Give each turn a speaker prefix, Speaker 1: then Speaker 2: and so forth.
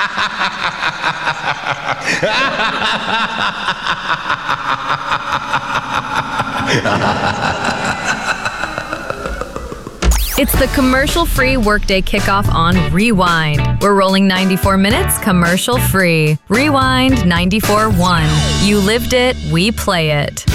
Speaker 1: It's the commercial-free Workday Kickoff on Rewind. We're rolling 94 minutes commercial-free. Rewind 94.1. You lived it, we play it.